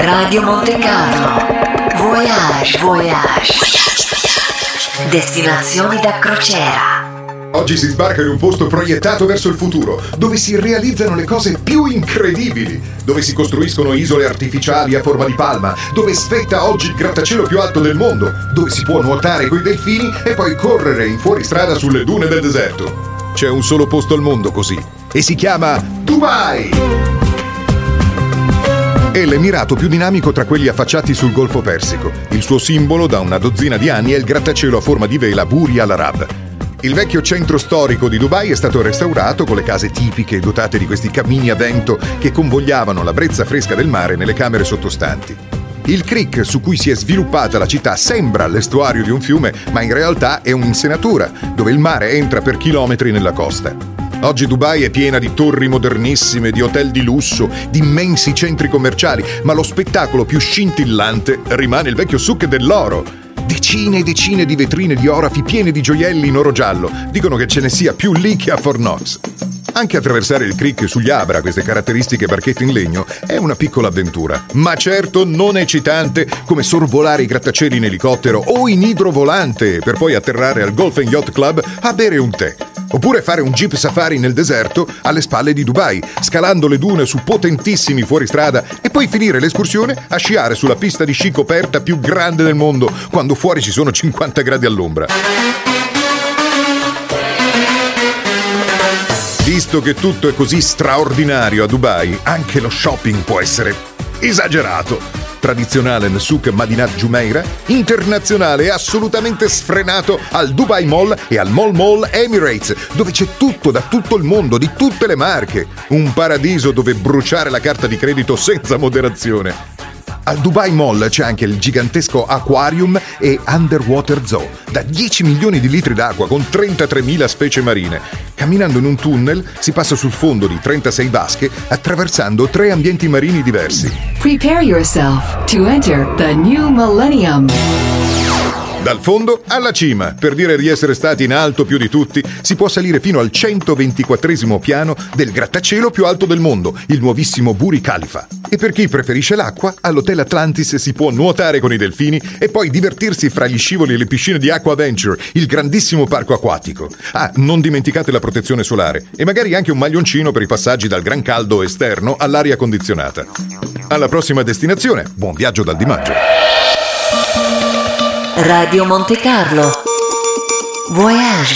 Radio Monte Carlo. Voyage, voyage. Destinazioni da crociera. Oggi si sbarca in un posto proiettato verso il futuro, dove si realizzano le cose più incredibili, dove si costruiscono isole artificiali a forma di palma, dove svetta oggi il grattacielo più alto del mondo, dove si può nuotare coi delfini e poi correre in fuoristrada sulle dune del deserto. C'è un solo posto al mondo così, e si chiama Dubai! È l'emirato più dinamico tra quelli affacciati sul Golfo Persico. Il suo simbolo da una dozzina di anni è il grattacielo a forma di vela Burj Al Arab. Il vecchio centro storico di Dubai è stato restaurato con le case tipiche dotate di questi camini a vento che convogliavano la brezza fresca del mare nelle camere sottostanti. Il creek su cui si è sviluppata la città sembra l'estuario di un fiume, ma in realtà è un'insenatura, dove il mare entra per chilometri nella costa. Oggi Dubai è piena di torri modernissime, di hotel di lusso, di immensi centri commerciali, ma lo spettacolo più scintillante rimane il vecchio souk dell'oro. Decine e decine di vetrine di orafi piene di gioielli in oro giallo. Dicono che ce ne sia più lì che a Fort Knox. Anche attraversare il creek sugli Abra, queste caratteristiche barchette in legno, è una piccola avventura. Ma certo non eccitante come sorvolare i grattacieli in elicottero o in idrovolante per poi atterrare al Golf Yacht Club a bere un tè. Oppure fare un jeep safari nel deserto alle spalle di Dubai, scalando le dune su potentissimi fuoristrada e poi finire l'escursione a sciare sulla pista di sci coperta più grande del mondo, quando fuori ci sono 50 gradi all'ombra. Visto che tutto è così straordinario a Dubai, anche lo shopping può essere esagerato. Tradizionale nel souk Madinat Jumeirah, internazionale e assolutamente sfrenato al Dubai Mall e al Mall Emirates, dove c'è tutto da tutto il mondo, di tutte le marche. Un paradiso dove bruciare la carta di credito senza moderazione. Al Dubai Mall c'è anche il gigantesco aquarium e underwater zoo, da 10 milioni di litri d'acqua con 33.000 specie marine. Camminando in un tunnel si passa sul fondo di 36 vasche attraversando 3 ambienti marini diversi. Prepare yourself to enter the new millennium. Dal fondo alla cima, per dire di essere stati in alto più di tutti, si può salire fino al 124° piano del grattacielo più alto del mondo, il nuovissimo Burj Khalifa. E per chi preferisce l'acqua, all'Hotel Atlantis si può nuotare con i delfini e poi divertirsi fra gli scivoli e le piscine di Aqua Venture, il grandissimo parco acquatico. Ah, non dimenticate la protezione solare e magari anche un maglioncino per i passaggi dal gran caldo esterno all'aria condizionata. Alla prossima destinazione, buon viaggio dal Di Maggio. Radio Monte Carlo. Voyage.